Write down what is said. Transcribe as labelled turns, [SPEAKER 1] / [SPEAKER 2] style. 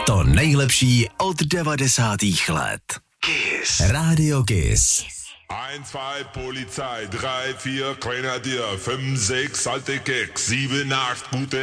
[SPEAKER 1] To nejlepší od 90. let. Kiss. Radio Kiss.
[SPEAKER 2] 1, 2, Polizei, 3, 4, Grenadier, 5, 6, alte Keks, 7, 8, gute